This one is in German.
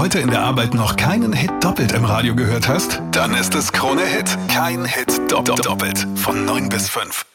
heute in der Arbeit noch keinen Hit doppelt im Radio gehört hast? Dann ist es Krone Hit. Kein Hit doppelt. Von 9 bis 5.